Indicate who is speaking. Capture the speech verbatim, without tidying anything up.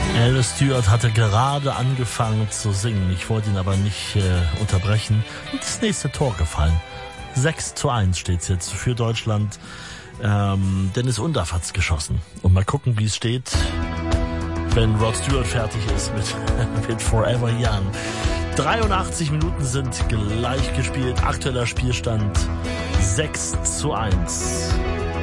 Speaker 1: Alice Stewart hatte gerade angefangen zu singen. Ich wollte ihn aber nicht äh, unterbrechen. Und das nächste Tor gefallen. sechs zu eins steht's jetzt für Deutschland. Ähm, Dennis Undaff hat's geschossen. Und mal gucken, wie es steht, wenn Rod Stewart fertig ist mit, mit Forever Young. dreiundachtzig Minuten sind gleich gespielt. Aktueller Spielstand sechs zu eins.